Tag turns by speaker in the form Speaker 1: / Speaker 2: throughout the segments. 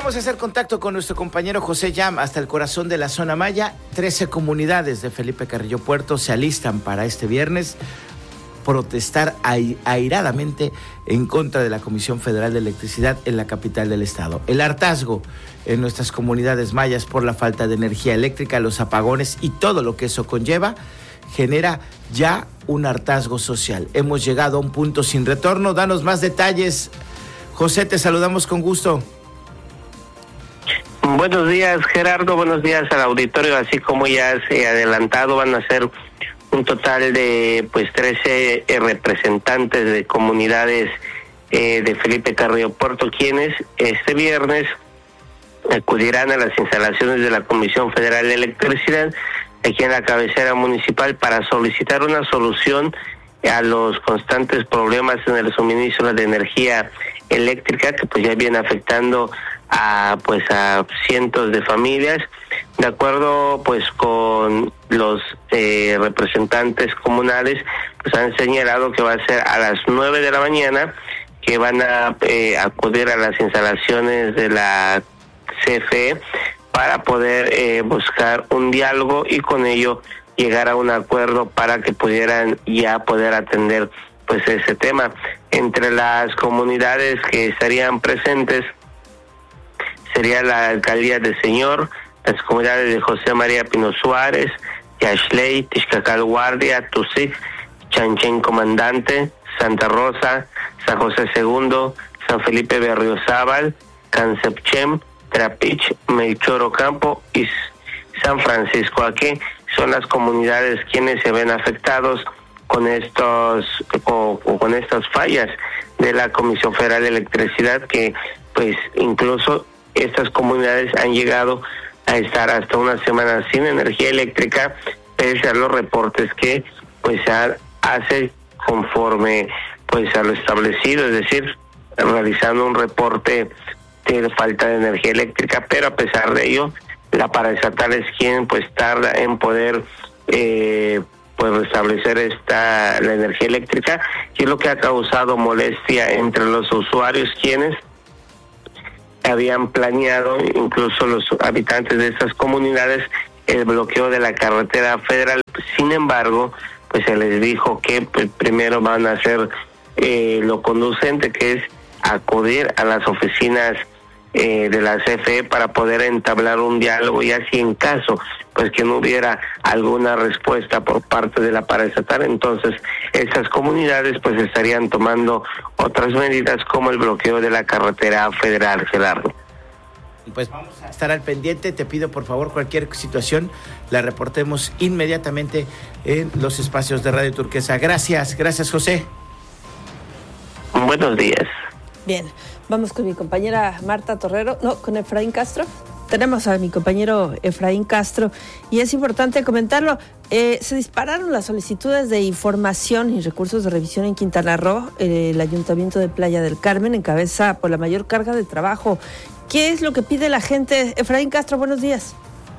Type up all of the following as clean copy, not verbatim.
Speaker 1: Vamos a hacer contacto con nuestro compañero José Yam hasta el corazón de la zona Maya. 13 comunidades de Felipe Carrillo Puerto se alistan para este viernes protestar airadamente en contra de la Comisión Federal de Electricidad en la capital del estado. El hartazgo en nuestras comunidades mayas por la falta de energía eléctrica, los apagones y todo lo que eso conlleva genera ya un hartazgo social. Hemos llegado a un punto sin retorno. Danos más detalles. José, te saludamos con gusto.
Speaker 2: Buenos días, Gerardo. Buenos días al auditorio. Así como ya se ha adelantado, van a ser un total de 13 representantes de comunidades de Felipe Carrillo Puerto, quienes este viernes acudirán a las instalaciones de la Comisión Federal de Electricidad aquí en la cabecera municipal para solicitar una solución a los constantes problemas en el suministro de energía eléctrica que ya viene afectando a cientos de familias. De acuerdo con los representantes comunales, han señalado que va a ser a las 9 de la mañana que van a acudir a las instalaciones de la CFE para poder buscar un diálogo y con ello llegar a un acuerdo para que pudieran ya poder atender ese tema. Entre las comunidades que estarían presentes sería la alcaldía de Señor, las comunidades de José María Pino Suárez, Yaxley, Tixcacal Guardia, Tusic, Chanchen Comandante, Santa Rosa, San José II, San Felipe Berriozábal, Cansepchem, Trapich, Melchor Ocampo y San Francisco. Aquí son las comunidades quienes se ven afectados con estos con estas fallas de la Comisión Federal de Electricidad, que incluso estas comunidades han llegado a estar hasta una semana sin energía eléctrica, pese a los reportes que se hace conforme a lo establecido, es decir, realizando un reporte de falta de energía eléctrica, pero a pesar de ello, la paraestatal es quien tarda en poder restablecer la energía eléctrica, y es lo que ha causado molestia entre los usuarios, quienes habían planeado, incluso los habitantes de estas comunidades, el bloqueo de la carretera federal. Sin embargo, se les dijo que primero van a hacer lo conducente, que es acudir a las oficinas de la CFE para poder entablar un diálogo, y así en caso que no hubiera alguna respuesta por parte de la paraestatal, entonces estas comunidades estarían tomando otras medidas como el bloqueo de la carretera federal, Gerardo.
Speaker 1: Vamos a estar al pendiente. Te pido por favor cualquier situación la reportemos inmediatamente en los espacios de Radio Turquesa. Gracias José.
Speaker 2: Buenos días.
Speaker 3: Bien, vamos con mi compañera Marta Torrero, con Efraín Castro. Tenemos a mi compañero Efraín Castro y es importante comentarlo. Se dispararon las solicitudes de información y recursos de revisión en Quintana Roo. El Ayuntamiento de Playa del Carmen encabeza por la mayor carga de trabajo. ¿Qué es lo que pide la gente? Efraín Castro, buenos días.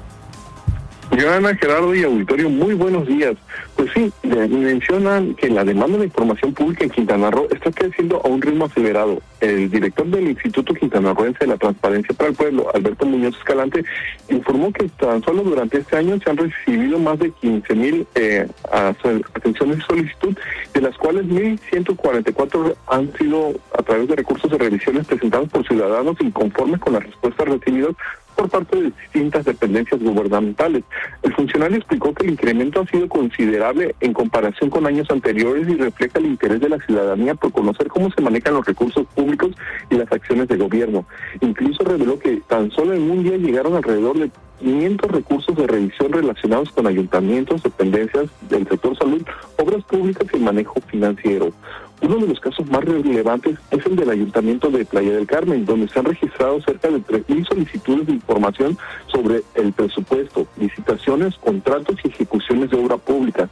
Speaker 4: Joana, Gerardo y auditorio, muy buenos días. Pues sí, mencionan que la demanda de información pública en Quintana Roo está creciendo a un ritmo acelerado. El director del Instituto Quintanarroense de la Transparencia para el Pueblo, Alberto Muñoz Escalante, informó que tan solo durante este año se han recibido más de 15,000 atenciones de solicitud, de las cuales 1,144 han sido a través de recursos de revisiones presentados por ciudadanos inconformes con las respuestas recibidas por parte de distintas dependencias gubernamentales. El funcionario explicó que el incremento ha sido considerable en comparación con años anteriores y refleja el interés de la ciudadanía por conocer cómo se manejan los recursos públicos y las acciones de gobierno. Incluso reveló que tan solo en un día llegaron alrededor de 500 recursos de revisión relacionados con ayuntamientos, dependencias del sector salud, obras públicas y manejo financiero. Uno de los casos más relevantes es el del Ayuntamiento de Playa del Carmen, donde se han registrado cerca de 3,000 solicitudes de información sobre el presupuesto, licitaciones, contratos y ejecuciones de obra pública.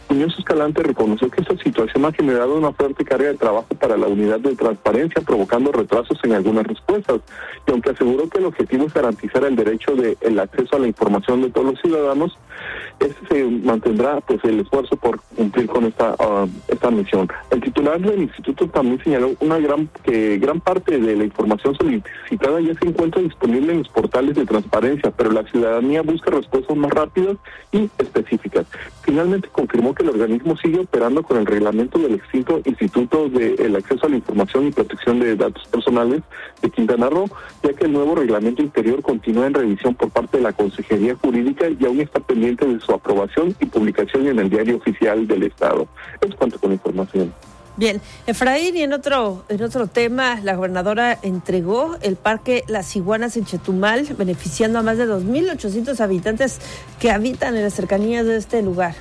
Speaker 4: Muñoz Escalante reconoció que esta situación ha generado una fuerte carga de trabajo para la unidad de transparencia, provocando retrasos en algunas respuestas. Y aunque aseguró que el objetivo es garantizar el derecho del acceso a la información de todos los ciudadanos, se mantendrá pues el esfuerzo por cumplir con esta misión. El titular del instituto también señaló que gran parte de la información solicitada ya se encuentra disponible en los portales de transparencia, pero la ciudadanía busca respuestas más rápidas y específicas. Finalmente confirmó que el organismo sigue operando con el reglamento del extinto Instituto del Acceso a la Información y Protección de Datos Personales de Quintana Roo, ya que el nuevo reglamento interior continúa en revisión por parte de la Consejería Jurídica y aún está pendiente de su aprobación y publicación en el Diario Oficial del Estado. Es cuanto con información.
Speaker 3: Bien, Efraín, y en otro tema, la gobernadora entregó el Parque Las Iguanas en Chetumal, beneficiando a más de 2,800 habitantes que habitan en las cercanías de este lugar.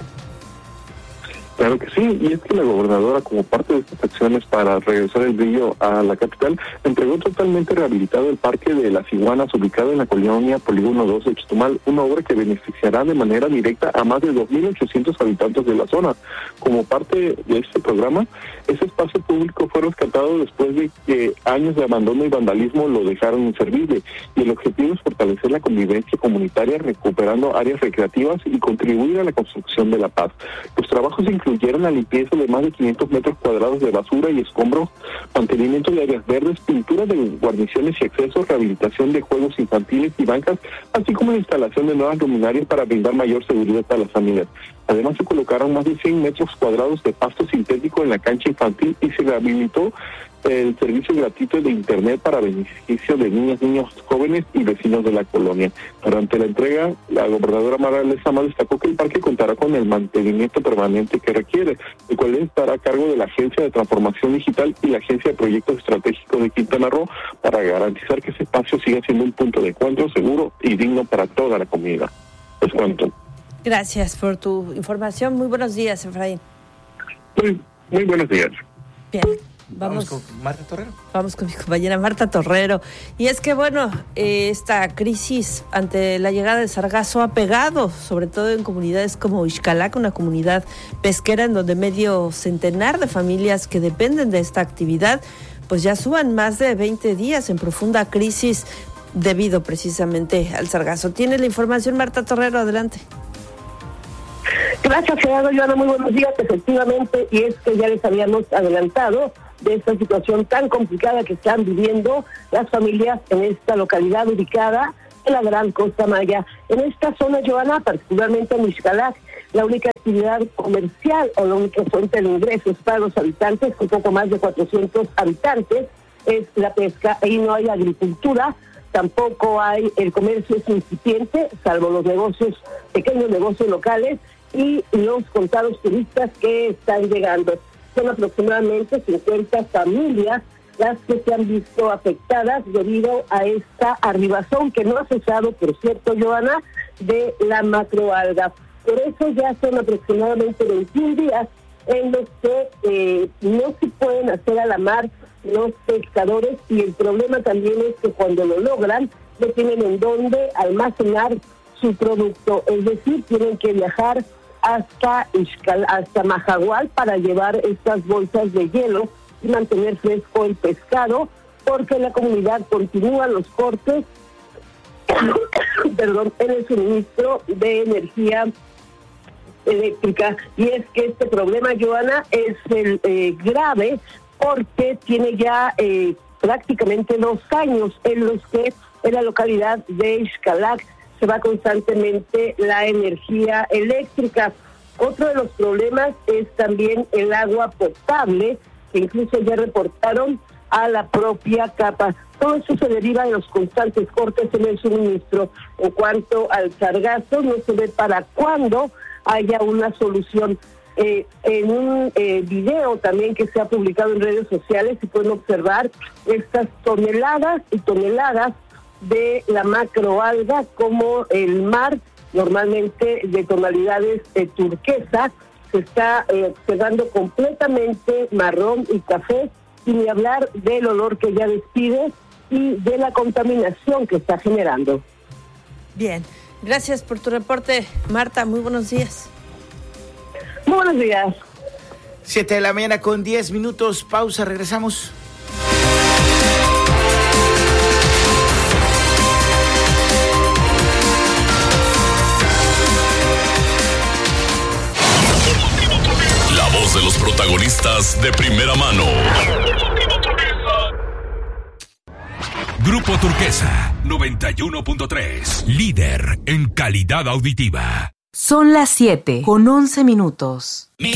Speaker 4: Claro que sí, y es que la gobernadora, como parte de estas acciones para regresar el brillo a la capital, entregó totalmente rehabilitado el Parque de las Iguanas, ubicado en la colonia Polígono 2 de Chetumal, una obra que beneficiará de manera directa a más de 2,800 habitantes de la zona. Como parte de este programa, ese espacio público fue rescatado después de que años de abandono y vandalismo lo dejaron inservible, y el objetivo es fortalecer la convivencia comunitaria, recuperando áreas recreativas y contribuir a la construcción de la paz. Los trabajos incluyeron la limpieza de más de 500 metros cuadrados de basura y escombros, mantenimiento de áreas verdes, pintura de guarniciones y accesos, rehabilitación de juegos infantiles y bancas, así como la instalación de nuevas luminarias para brindar mayor seguridad a las familias. Además, se colocaron más de 100 metros cuadrados de pasto sintético en la cancha infantil y se rehabilitó el servicio gratuito de Internet para beneficio de niñas, niños, jóvenes y vecinos de la colonia. Durante la entrega, la gobernadora Mara Lezama destacó que el parque contará con el mantenimiento permanente que requiere, el cual estará a cargo de la Agencia de Transformación Digital y la Agencia de Proyectos Estratégicos de Quintana Roo, para garantizar que ese espacio siga siendo un punto de encuentro seguro y digno para toda la comunidad. Es cuanto.
Speaker 3: Gracias por tu información. Muy buenos días, Efraín.
Speaker 4: Muy buenos días.
Speaker 3: Bien.
Speaker 1: Vamos con Marta Torrero.
Speaker 3: Vamos con mi compañera Marta Torrero. Y es que, esta crisis ante la llegada de sargazo ha pegado, sobre todo en comunidades como Ixcalac, una comunidad pesquera en donde medio centenar de familias que dependen de esta actividad, pues ya suban más de 20 días en profunda crisis debido precisamente al sargazo. Tiene la información Marta Torrero, adelante.
Speaker 5: Gracias, Gerardo. Joana, muy buenos días. Efectivamente, y es que ya les habíamos adelantado de esta situación tan complicada que están viviendo las familias en esta localidad ubicada en la Gran Costa Maya. En esta zona, Joana, particularmente en Ixcalac, la única actividad comercial o la única fuente de ingresos para los habitantes, un poco más de 400 habitantes, es la pesca. Ahí no hay agricultura, tampoco hay, el comercio es incipiente, salvo los negocios, pequeños negocios locales y los contados turistas que están llegando. Son aproximadamente 50 familias las que se han visto afectadas debido a esta arribazón que no ha cesado, por cierto, Joana, de la macroalga. Por eso ya son aproximadamente 21 días en los que no se pueden hacer a la mar los pescadores, y el problema también es que cuando lo logran no tienen en dónde almacenar su producto, es decir, tienen que viajar hasta Majagual para llevar estas bolsas de hielo y mantener fresco el pescado, porque en la comunidad continúan los cortes en el suministro de energía eléctrica. Y es que este problema, Joana, es grave, porque tiene ya prácticamente 2 años en los que en la localidad de Ixcalac se va constantemente la energía eléctrica. Otro de los problemas es también el agua potable, que incluso ya reportaron a la propia CAPA. Todo eso se deriva de los constantes cortes en el suministro. En cuanto al sargazo, no se ve para cuándo haya una solución. En un video también que se ha publicado en redes sociales se pueden observar estas toneladas y toneladas de la macroalga, como el mar, normalmente de tonalidades turquesa, se está observando completamente marrón y café, sin ni hablar del olor que ya despide y de la contaminación que está generando.
Speaker 3: Bien, gracias por tu reporte, Marta. Muy buenos días.
Speaker 5: Muy buenos días.
Speaker 1: 7 a.m. con 10 minutos. Pausa, regresamos.
Speaker 6: La voz de los protagonistas de primera mano. Grupo Turquesa 91.3, líder en calidad auditiva.
Speaker 7: Son las 7:11.